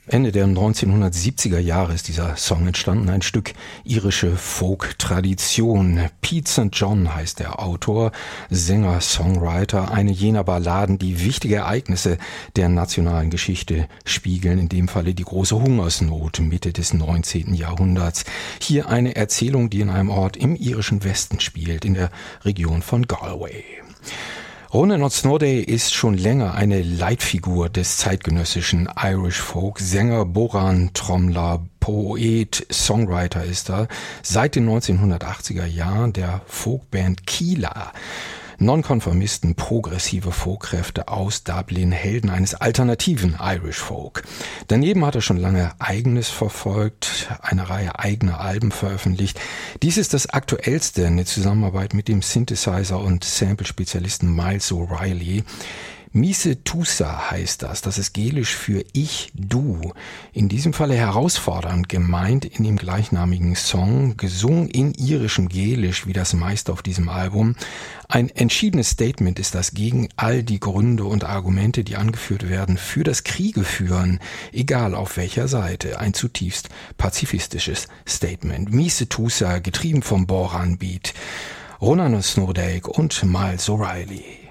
Ende der 1970er Jahre ist dieser Song entstanden, ein Stück irische Folk-Tradition. Pete St. John heißt der Autor, Sänger, Songwriter, eine jener Balladen, die wichtige Ereignisse der nationalen Geschichte spiegeln, in dem Falle die große Hungersnot Mitte des 19. Jahrhunderts. Hier eine Erzählung, die in einem Ort im irischen Westen spielt, in der Region von Galway. Ronan O'Snodday ist schon länger eine Leitfigur des zeitgenössischen Irish Folk. Sänger, Boran, Trommler, Poet, Songwriter ist er. Seit den 1980er Jahren der Folkband Keela. Nonkonformisten, progressive Folkkräfte aus Dublin, Helden eines alternativen Irish Folk. Daneben hat er schon lange Eigenes verfolgt, eine Reihe eigener Alben veröffentlicht. Dies ist das aktuellste, eine Zusammenarbeit mit dem Synthesizer und Sample-Spezialisten Miles O'Reilly. Mise Tusa heißt das. Das ist Gälisch für Ich, Du. In diesem Falle herausfordernd gemeint in dem gleichnamigen Song, gesungen in irischem Gälisch, wie das meiste auf diesem Album. Ein entschiedenes Statement ist das gegen all die Gründe und Argumente, die angeführt werden für das Kriegeführen, egal auf welcher Seite. Ein zutiefst pazifistisches Statement. Mise Tusa, getrieben vom Boran Beat. Ronan O'Snodday und Miles O'Reilly.